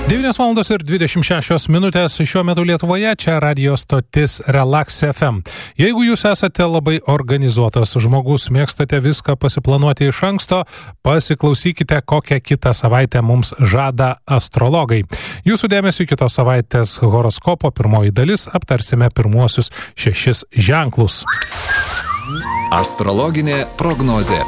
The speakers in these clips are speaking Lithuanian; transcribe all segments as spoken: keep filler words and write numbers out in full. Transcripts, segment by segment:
devynios valandos ir dvidešimt šešios minutės šiuo metu Lietuvoje, čia radijo stotis Relax F M. Jeigu jūs esate labai organizuotas žmogus, mėgstate viską pasiplanuoti iš anksto, pasiklausykite, kokią kitą savaitę mums žada astrologai. Jūsų dėmesio kitos savaitės horoskopo pirmoji dalis, aptarsime pirmuosius šešis ženklus. Astrologinė prognozė.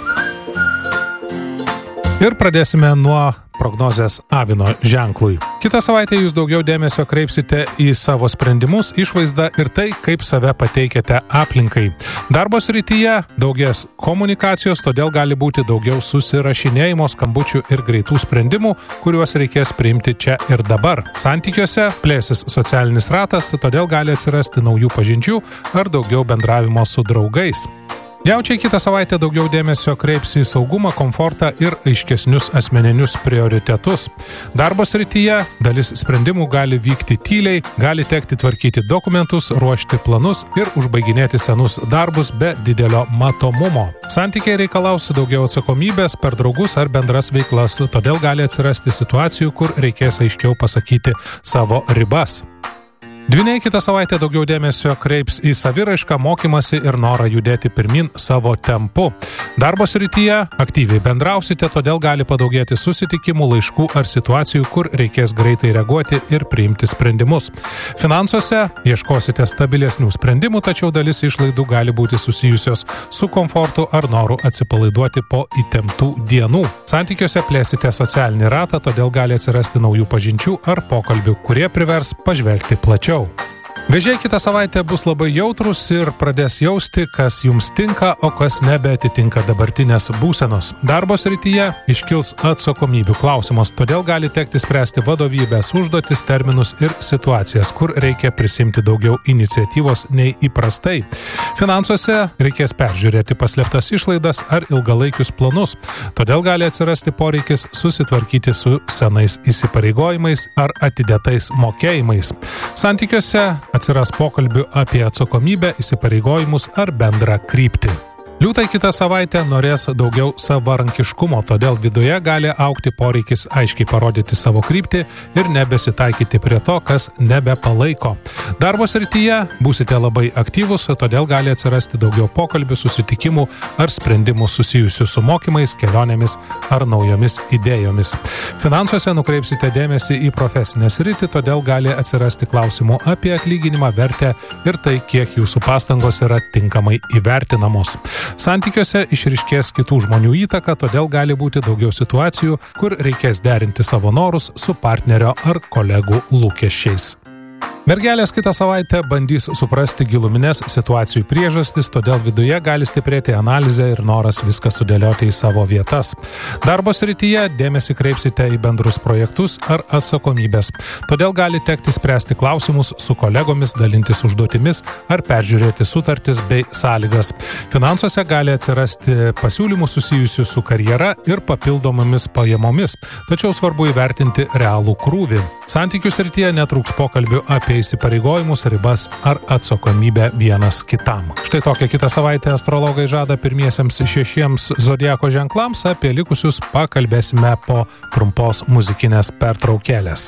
Ir pradėsime nuo prognozės Avino ženklui. Kitą savaitę jūs daugiau dėmesio kreipsite į savo sprendimus, išvaizdą ir tai, kaip save pateikiate aplinkai. Darbo srityje daugės komunikacijos, todėl gali būti daugiau susirašinėjimo, skambučių ir greitų sprendimų, kuriuos reikės priimti čia ir dabar. Santykiuose plėsis socialinis ratas, todėl gali atsirasti naujų pažinčių ar daugiau bendravimo su draugais. Jaučiai kitą savaitę daugiau dėmesio kreips į saugumą, komfortą ir aiškesnius asmeninius prioritetus. Darbo srityje dalis sprendimų gali vykti tyliai, gali tekti tvarkyti dokumentus, ruošti planus ir užbaiginėti senus darbus be didelio matomumo. Santykiai reikalaus daugiau atsakomybės per draugus ar bendras veiklas, todėl gali atsirasti situacijų, kur reikės aiškiau pasakyti savo ribas. Dvyniai kitą savaitę daugiau dėmesio kreips į saviraišką, mokymasi ir norą judėti pirmin savo tempu. Darbo srityje aktyviai bendrausite, todėl gali padaugėti susitikimų, laiškų ar situacijų, kur reikės greitai reaguoti ir priimti sprendimus. Finansuose ieškosite stabilesnių sprendimų, tačiau dalis išlaidų gali būti susijusios su komfortu ar noru atsipalaiduoti po įtemptų dienų. Santykiuose plėsite socialinį ratą, todėl gali atsirasti naujų pažinčių ar pokalbių, kurie privers pažvelgti plačiau. Vėžiai kitą savaitę bus labai jautrus ir pradės jausti, kas jums tinka, o kas nebeatitinka dabartinės būsenos. Darbo srityje iškils atsakomybių klausimas, todėl gali tekti spręsti vadovybės užduotis, terminus ir situacijas, kur reikia prisimti daugiau iniciatyvos nei įprastai. Finansuose reikės peržiūrėti paslėptas išlaidas ar ilgalaikius planus, todėl gali atsirasti poreikis susitvarkyti su senais įsipareigojimais ar atidėtais mokėjimais. Santykiuose atsiras pokalbių apie atsakomybę, įsipareigojimus ar bendrą kryptį. Liūtai kitą savaitę norės daugiau savarankiškumo, todėl viduje gali augti poreikis aiškiai parodyti savo kryptį ir nebesitaikyti prie to, kas nebepalaiko. Darbo srityje būsite labai aktyvus, todėl gali atsirasti daugiau pokalbių, susitikimų ar sprendimų susijusių su mokymais, kelionėmis ar naujomis idėjomis. Finansuose nukreipsite dėmesį į profesinę sritį, todėl gali atsirasti klausimų apie atlyginimą, vertę ir tai, kiek jūsų pastangos yra tinkamai įvertinamos. Santykiuose išryškės kitų žmonių įtaka, todėl gali būti daugiau situacijų, kur reikės derinti savo norus su partnerio ar kolegų lūkesčiais. Mergelės kitą savaitę bandys suprasti giluminės situacijų priežastis, todėl viduje gali stiprėti analizė ir noras viską sudėlioti į savo vietas. Darbo srityje dėmesį kreipsite į bendrus projektus ar atsakomybės, todėl gali tekti spręsti klausimus su kolegomis, dalintis užduotimis ar peržiūrėti sutartis bei sąlygas. Finansuose gali atsirasti pasiūlymų susijusių su karjera ir papildomomis pajamomis, tačiau svarbu įvertinti realų krūvį. Santykių srityje netrūks pokalbių apie įsipareigojimus, ribas ar atsakomybę vienas kitam. Štai tokią kitą savaitę astrologai žada pirmiesiems šešiems zodiako ženklams, apie likusius pakalbėsime po trumpos muzikinės pertraukėlės.